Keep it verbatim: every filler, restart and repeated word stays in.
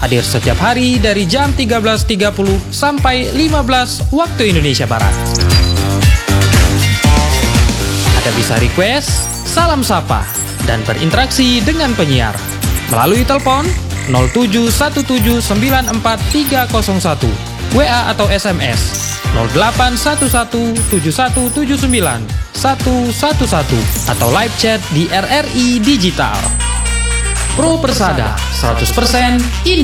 hadir setiap hari dari jam tiga belas tiga puluh sampai lima belas waktu Indonesia Barat. Anda bisa request, salam sapa, dan berinteraksi dengan penyiar melalui telepon nol tujuh satu tujuh sembilan empat tiga nol satu, W A atau S M S nol delapan satu satu tujuh satu tujuh sembilan satu satu satu atau live chat di R R I Digital. Pro Persada seratus persen Indonesia.